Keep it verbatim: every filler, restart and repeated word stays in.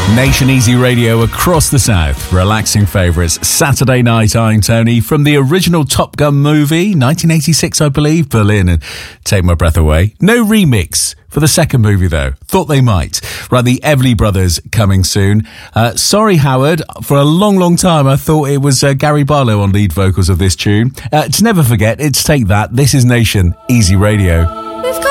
Nation Easy Radio across the South. Relaxing favourites. Saturday Night, I'm Tony. From the original Top Gun movie, nineteen eighty-six, I believe, Berlin, and Take My Breath Away. No remix for the second movie, though. Thought they might. Right, the Everly Brothers coming soon. Uh, sorry, Howard. For a long, long time, I thought it was uh, Gary Barlow on lead vocals of this tune. Uh, to never forget, it's Take That. This is Nation Easy Radio.